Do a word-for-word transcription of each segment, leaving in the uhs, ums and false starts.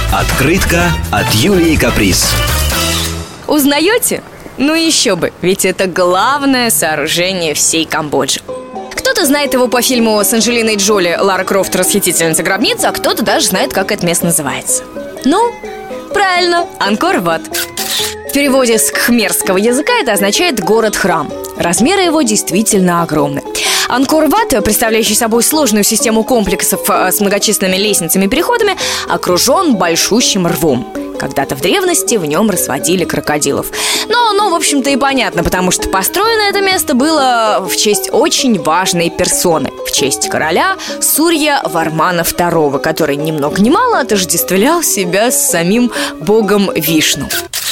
Открытка от Юлии Каприз. Узнаете? Ну еще бы, ведь это главное сооружение всей Камбоджи. Кто-то знает его по фильму с Анджелиной Джоли «Лара Крофт. Расхитительница гробниц», а кто-то даже знает, как это место называется. Ну, правильно, Ангкор-Ват. В переводе с кхмерского языка это означает «город-храм». Размеры его действительно огромны. Ангкор-Ват, представляющий собой сложную систему комплексов с многочисленными лестницами и переходами, окружен большущим рвом. Когда-то в древности в нем разводили крокодилов. Но, ну, в общем-то, и понятно, потому что построено это место было в честь очень важной персоны. В честь короля Сурья Вармана второго, который ни много ни мало отождествлял себя с самим богом Вишну.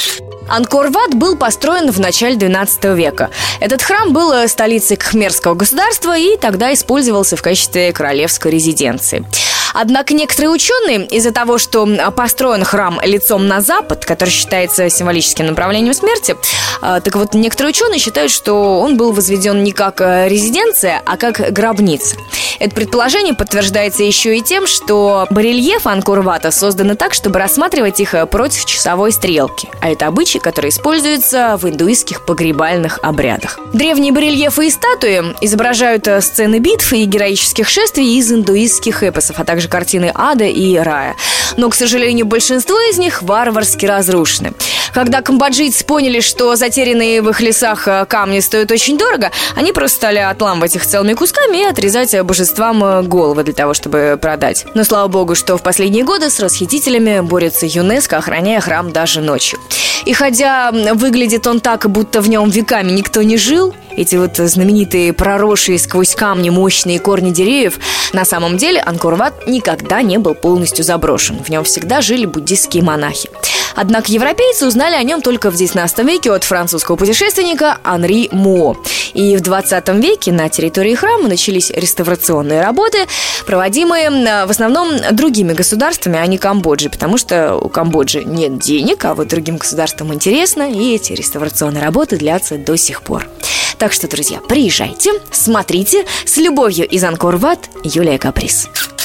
Ангкор-Ват был построен в начале двенадцатого века. Этот храм был столицей Кхмерского государства и тогда использовался в качестве королевской резиденции. Однако некоторые ученые из-за того, что построен храм лицом на запад, который считается символическим направлением смерти, так вот, некоторые ученые считают, что он был возведен не как резиденция, а как гробница. Это предположение подтверждается еще и тем, что барельефы Ангкор-Вата созданы так, чтобы рассматривать их против часовой стрелки. А это обычай, который используется в индуистских погребальных обрядах. Древние барельефы и статуи изображают сцены битв и героических шествий из индуистских эпосов, а также картины ада и рая. Но, к сожалению, большинство из них варварски разрушены. Когда камбоджийцы поняли, что затерянные в их лесах камни стоят очень дорого, они просто стали отламывать их целыми кусками и отрезать божествам головы для того, чтобы продать. Но слава богу, что в последние годы с расхитителями борется ЮНЕСКО, охраняя храм даже ночью. И хотя выглядит он так, будто в нем веками никто не жил, эти вот знаменитые проросшие сквозь камни мощные корни деревьев, на самом деле Ангкор-Ват никогда не был полностью заброшен. В нем всегда жили буддистские монахи. Однако европейцы узнали о нем только в девятнадцатом веке от французского путешественника Анри Муо. И в двадцатом веке на территории храма начались реставрационные работы, проводимые в основном другими государствами, а не Камбоджей, потому что у Камбоджи нет денег, а вот другим государствам интересно, и эти реставрационные работы длятся до сих пор. Так что, друзья, приезжайте, смотрите. С любовью из Ангкор-Ват, Юлия Каприз.